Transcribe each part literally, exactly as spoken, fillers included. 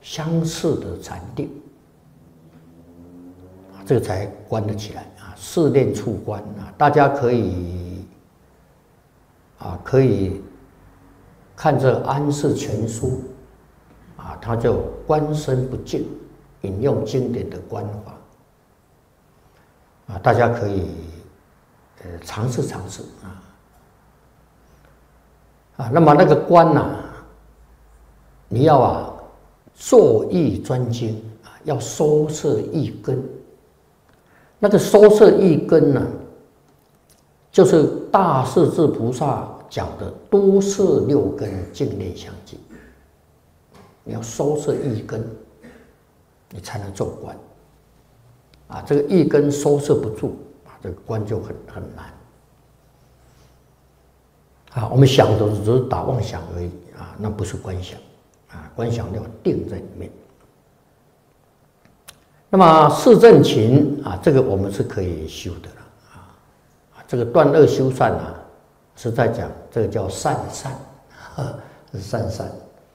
相似的禅定，这个才关得起来啊。四念处观啊，大家可以啊可以看这《安世全书》啊，它就观身不净，引用经典的观法啊，大家可以呃尝试尝试啊啊。那么那个观呐、啊，你要啊坐意专精啊，要收摄一根。那个收摄一根呢、啊，就是大势至菩萨讲的多摄六根，净念相继。你要收摄一根，你才能做观啊。这个一根收摄不住啊，这个观就很很难啊。我们想的只是打妄想而已啊，那不是观想啊。观想要定在里面。那么四正勤啊，这个我们是可以修的了啊。这个断恶修善啊，是在讲这个叫善善，是善善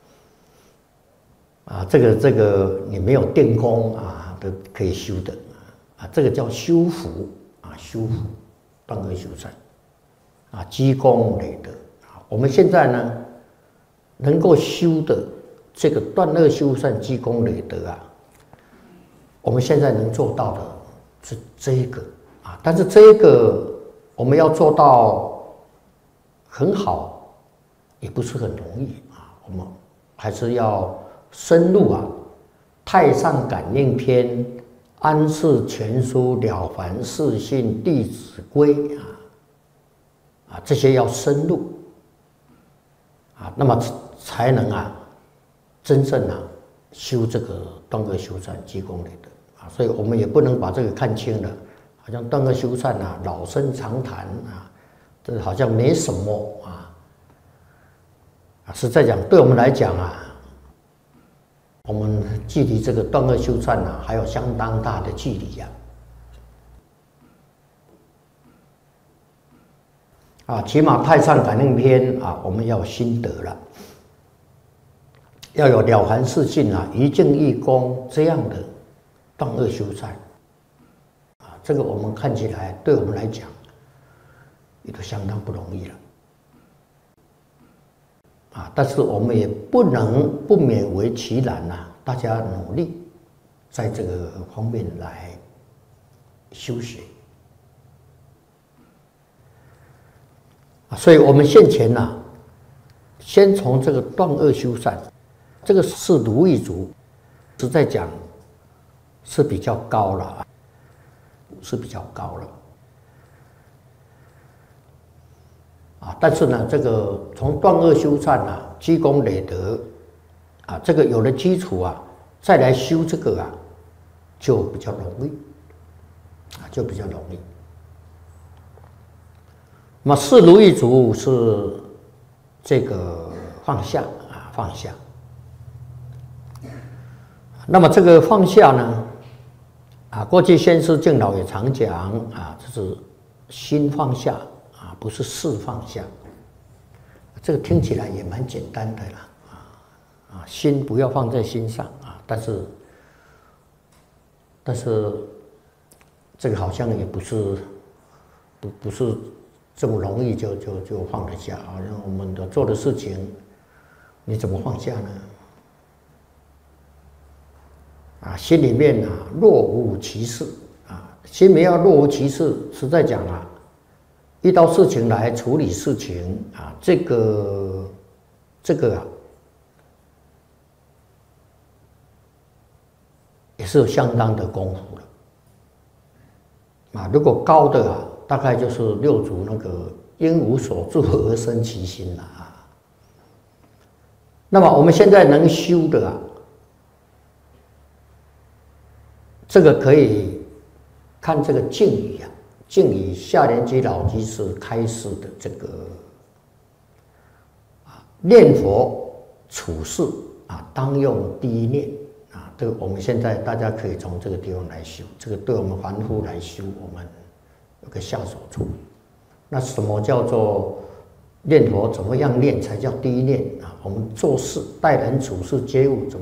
啊。这个这个你没有定功啊，都可以修的啊。这个叫修福啊，修福断恶修善啊，积功累德啊。我们现在呢，能够修的这个断恶修善、积功累德啊。我们现在能做到的是这一个啊，但是这一个我们要做到很好，也不是很容易啊。我们还是要深入啊，《太上感应篇》《安世全书》《了凡四训》《弟子规》啊啊这些要深入啊，那么才能啊真正啊修这个断恶修善、积功累德。所以我们也不能把这个看轻了，好像断恶修善啊，老生常谈啊，这好像没什么啊。啊，实在讲，对我们来讲啊，我们距离这个断恶修善啊，还有相当大的距离呀。啊，起码《太上感应篇》啊，我们要有心得了，要有了凡四训啊，一静一功这样的。断恶修善啊，这个我们看起来对我们来讲也都相当不容易了啊。但是我们也不能不勉为其难呐、啊，大家努力在这个方面来修学啊。所以我们现前呐、啊，先从这个断恶修善，这个是如意足，是在讲。是比较高了，是比较高了，啊！但是呢，这个从断恶修善啊，积功累德，啊，这个有了基础啊，再来修这个啊，就比较容易，啊，就比较容易。那么四如意足是这个放下啊，放下。那么这个放下呢？啊，过去先师敬老也常讲啊，这是心放下啊，不是事放下。这个听起来也蛮简单的啦，啊啊，心不要放在心上啊，但是但是这个好像也不是不不是这么容易就就就放得下啊。像我们的做的事情，你怎么放下呢？啊，心里面啊若无其事啊，心里面要若无其事。实在讲啊，遇到事情来处理事情啊，这个这个啊，也是有相当的功夫了啊。如果高的啊，大概就是六祖那个因无所住而生其心了啊。那么我们现在能修的啊。这个可以看这个敬语啊，敬语下莲居老居士开示的这个啊，念佛处事啊，当用第一念啊。这个我们现在大家可以从这个地方来修，这个对我们凡夫来修，我们有个下手处。那什么叫做念佛？怎么样念才叫第一念啊？我们做事、待人处事、接物怎么？